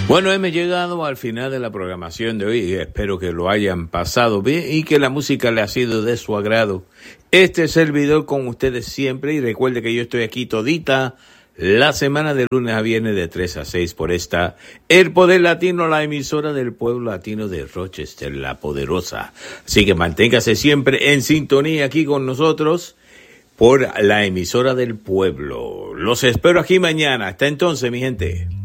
Bueno, hemos llegado al final de la programación de hoy. Espero que lo hayan pasado bien y que la música le ha sido de su agrado. Este servidor con ustedes siempre, y recuerde que yo estoy aquí todita la semana de lunes a viernes de 3 a 6 por esta El Poder Latino, la emisora del pueblo latino de Rochester, la poderosa. Así que manténgase siempre en sintonía aquí con nosotros por la emisora del pueblo. Los espero aquí mañana. Hasta entonces, mi gente.